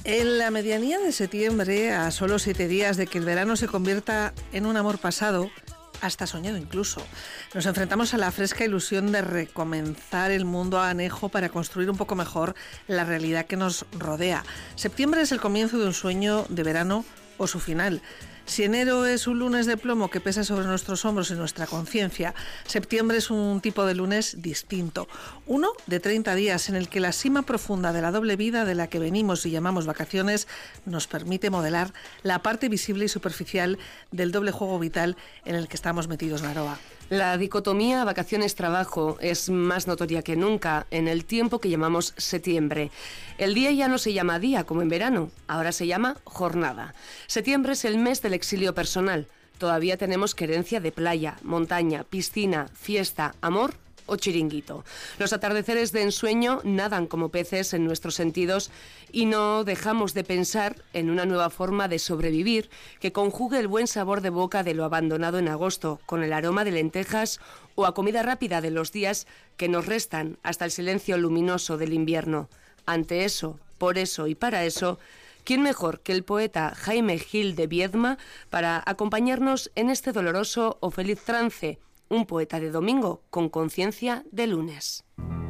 En la medianía de septiembre, a solo 7 días de que el verano se convierta en un amor pasado, hasta soñado incluso, nos enfrentamos a la fresca ilusión de recomenzar el mundo a anejo para construir un poco mejor la realidad que nos rodea. Septiembre es el comienzo de un sueño de verano o su final. Si enero es un lunes de plomo que pesa sobre nuestros hombros y nuestra conciencia, septiembre es un tipo de lunes distinto. Uno de 30 días en el que la cima profunda de la doble vida de la que venimos y llamamos vacaciones nos permite modelar la parte visible y superficial del doble juego vital en el que estamos metidos, Naroa. La dicotomía vacaciones-trabajo es más notoria que nunca en el tiempo que llamamos septiembre. El día ya no se llama día como en verano, ahora se llama jornada. Septiembre es el mes del exilio personal. Todavía tenemos querencia de playa, montaña, piscina, fiesta, amor o chiringuito. Los atardeceres de ensueño nadan como peces en nuestros sentidos y no dejamos de pensar en una nueva forma de sobrevivir que conjugue el buen sabor de boca de lo abandonado en agosto con el aroma de lentejas o a comida rápida de los días que nos restan hasta el silencio luminoso del invierno. Ante eso, por eso y para eso, ¿quién mejor que el poeta Jaime Gil de Viedma para acompañarnos en este doloroso o feliz trance? Un poeta de domingo con conciencia de lunes.